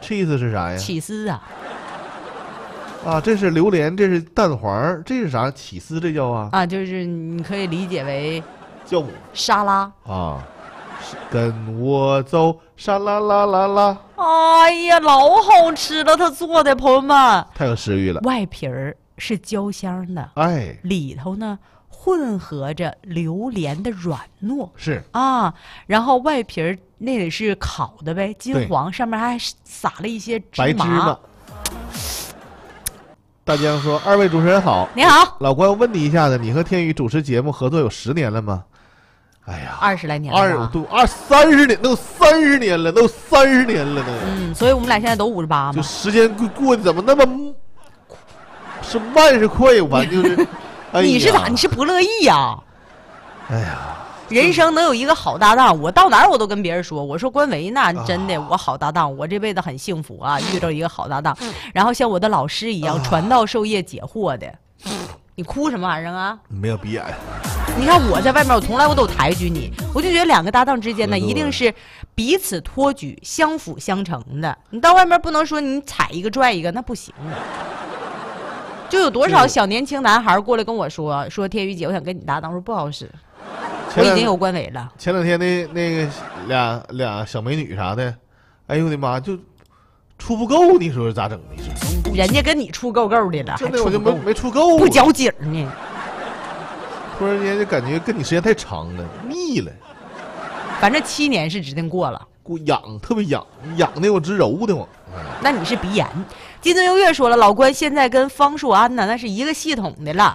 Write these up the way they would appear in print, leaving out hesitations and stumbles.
cheese 是啥呀？ 起司啊。 啊，这是榴莲，这是蛋黄，这是啥？起司这叫啊？ 啊，就是你可以理解为酵母沙拉啊。跟我走，沙啦啦啦啦。 哎呀，老好吃了，他做的，朋友们， 太有食欲了。 外皮儿是焦香的， 哎， 里头呢混合着榴莲的软糯， 是啊，然后外皮儿那里是烤的呗，金黄，上面还撒了一些白芝麻。大江说：“二位主持人好， 你好， 老关问你一下子，你和天宇主持节目合作有10年了吗？”哎呀 ，20来年了， 都30年，都30年了，都30年了呢。 所以我们俩现在都58嘛。 就时间过得怎么那么是慢是快？反正就是， 你是咋？你是不乐意呀？ 哎呀， 人生能有一个好搭档，我到哪儿我都跟别人说，我说关维那真的我好搭档，我这辈子很幸福啊，遇到一个好搭档。然后像我的老师一样传道授业解惑的。你哭什么玩意儿啊？ 没有鼻炎。 你看我在外面，我从来我都抬举你，我就觉得2个搭档之间呢，一定是彼此托举、相辅相成的。你到外面不能说你踩一个拽一个，那不行。就有多少小年轻男孩过来跟我说天宇姐，我想跟你搭档，我说不好使，我已经有关伟了。 前2天那个俩小美女啥的，哎呦我的妈，就处不够，你说咋整的？ 人家跟你处够够的了， 真的我就没处够， 不交景呢。 突然间就感觉跟你时间太长了，腻了。 反正7年是指定过了， 痒，特别痒的我直揉的慌。 那你是鼻炎。金樽优月说了，老关现在跟方树安呢，那是一个系统的了。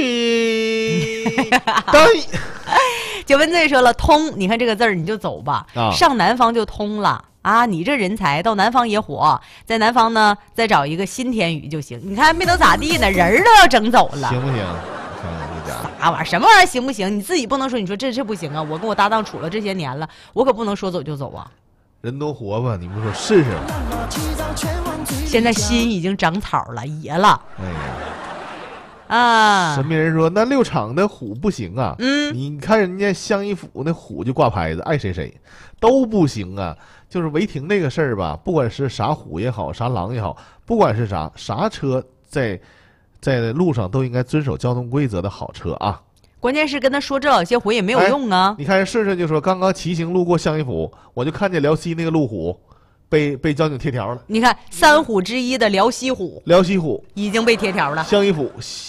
九文醉说了，通，你看这个字儿你就走吧，上南方就通了啊！你这人才到南方也火，在南方呢再找一个新天宇就行。你看没能咋地呢，人都要整走了， 行不行？ 啥玩意儿？什么玩意儿行不行？你自己不能说，你说这不行啊！我跟我搭档处了这些年了，我可不能说走就走啊！ 人多活吧，你们说试试吗？ 现在心已经长草了，野了。 哎呀。 啊！ 神秘人说：“那6场的虎不行啊，你看人家乡一府那虎就挂牌子，爱谁谁，都不行啊。就是违停这个事儿吧，不管是啥虎也好，啥狼也好，不管是啥车在路上都应该遵守交通规则的好车啊。 关键是跟他说这些回也没有用啊。 你看顺顺就说，刚刚骑行路过乡一府，我就看见辽西那个路虎。”被交警贴条了。 你看3虎之一的辽西虎已经被贴条了。 乡一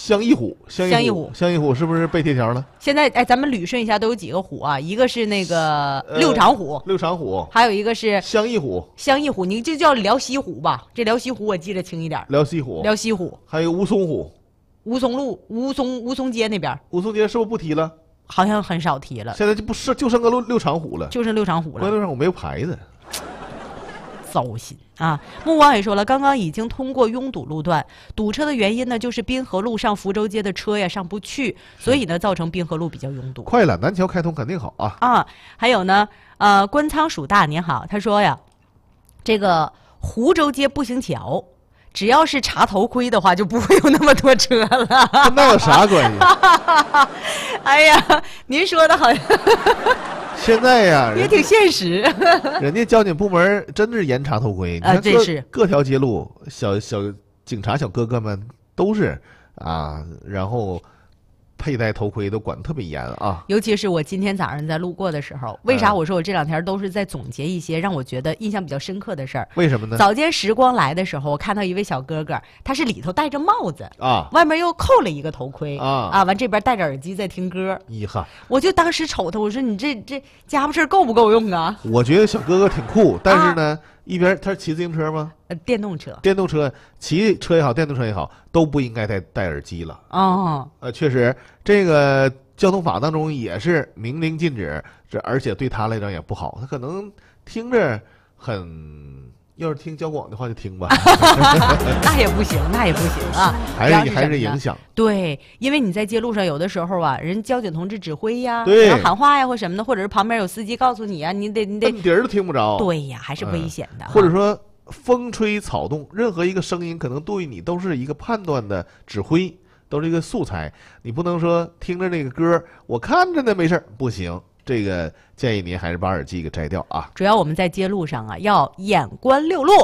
虎是不是被贴条了？ 现在咱们捋顺一下，都有几个虎啊？一个是那个六常虎，还有一个是乡一虎， 你就叫辽西虎吧。这辽西虎我记得清一点。 辽西虎，还有乌松虎， 乌松街那边。 乌松街是不是不提了？ 好像很少提了。 现在就剩个六常虎了， 就剩六常虎了。 六常虎没有牌子。 糟心啊！木王也说了，刚刚已经通过拥堵路段，堵车的原因呢，就是滨河路上福州街的车呀上不去，所以呢，造成滨河路比较拥堵。 快了，南桥开通肯定好啊！ 啊，还有呢，关仓蜀大您好，他说呀，这个湖州街步行桥，只要是查头盔的话，就不会有那么多车了。 那有啥关系？ 哎呀，您说的好像。 现在呀， 也挺现实。 人家交警部门真是严查头盔， 这是各条街路，小警察小哥哥们都是啊，然后佩戴头盔都管得特别严啊。 尤其是我今天早上在路过的时候，为啥我说我这2天都是在总结一些让我觉得印象比较深刻的事儿？ 为什么呢？ 早间时光来的时候，我看到一位小哥哥，他是里头戴着帽子啊，外面又扣了一个头盔啊，完这边戴着耳机在听歌。 遗憾， 我就当时瞅他，我说你这家伙事够不够用啊？ 我觉得小哥哥挺酷，但是呢，一边他是骑自行车吗？ 电动车， 骑车也好，电动车也好，都不应该戴耳机了。 哦， 确实，这个交通法当中也是明令禁止，而且对他来讲也不好。他可能听着要是听交广的话就听吧。 那也不行啊， 还是影响。 对，因为你在街路上有的时候啊，人交警同志指挥呀， 对， 喊话呀或什么的，或者是旁边有司机告诉你啊，你得底儿都听不着。 对呀，还是危险的。 或者说风吹草动，任何一个声音可能对你都是一个判断的指挥，都是一个素材。你不能说听着那个歌，我看着呢没事不行。这个建议您还是把耳机给摘掉啊。 主要我们在街路上啊，要眼观六路。